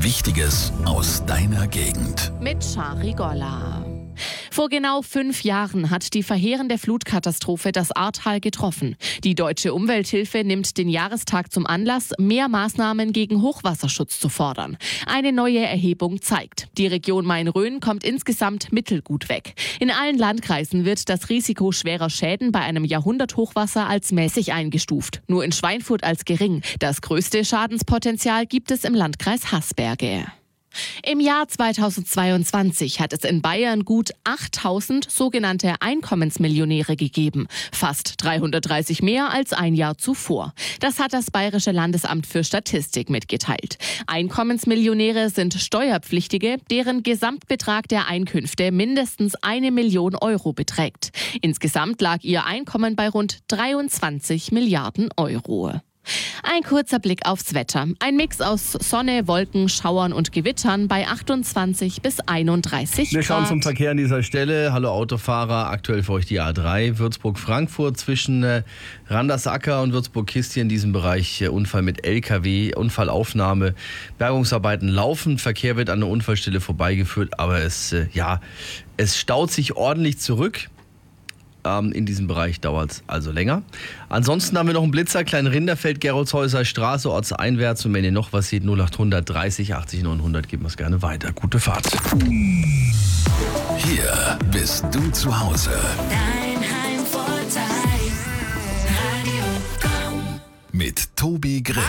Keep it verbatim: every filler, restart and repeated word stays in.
Wichtiges aus deiner Gegend. Mit Shari Golla. Vor genau fünf Jahren hat die verheerende Flutkatastrophe das Ahrtal getroffen. Die Deutsche Umwelthilfe nimmt den Jahrestag zum Anlass, mehr Maßnahmen gegen Hochwasserschutz zu fordern. Eine neue Erhebung zeigt, die Region Main-Rhön kommt insgesamt mittelgut weg. In allen Landkreisen wird das Risiko schwerer Schäden bei einem Jahrhunderthochwasser als mäßig eingestuft. Nur in Schweinfurt als gering. Das größte Schadenspotenzial gibt es im Landkreis Haßberge. Im Jahr zweitausendzweiundzwanzig hat es in Bayern gut achttausend sogenannte Einkommensmillionäre gegeben. Fast dreihundertdreißig mehr als ein Jahr zuvor. Das hat das Bayerische Landesamt für Statistik mitgeteilt. Einkommensmillionäre sind Steuerpflichtige, deren Gesamtbetrag der Einkünfte mindestens eine Million Euro beträgt. Insgesamt lag ihr Einkommen bei rund dreiundzwanzig Milliarden Euro. Ein kurzer Blick aufs Wetter. Ein Mix aus Sonne, Wolken, Schauern und Gewittern bei achtundzwanzig bis einunddreißig Grad. Wir schauen zum Verkehr an dieser Stelle. Hallo Autofahrer, aktuell für euch die A drei. Würzburg-Frankfurt zwischen äh, Randersacker und Würzburg-Kistje in diesem Bereich. Äh, Unfall mit L K W, Unfallaufnahme. Bergungsarbeiten laufen. Verkehr wird an der Unfallstelle vorbeigeführt, aber es, äh, ja, es staut sich ordentlich zurück. In diesem Bereich dauert es also länger. Ansonsten haben wir noch einen Blitzer, Klein-Rinderfeld, Gerolzhäuser Straße, ortseinwärts. Und wenn ihr noch was seht, null acht hundert dreißig achtzig neunhundert, geben wir es gerne weiter. Gute Fahrt. Hier bist du zu Hause. Dein Heimvorteil. Radio Komm. Mit Tobi Grimm.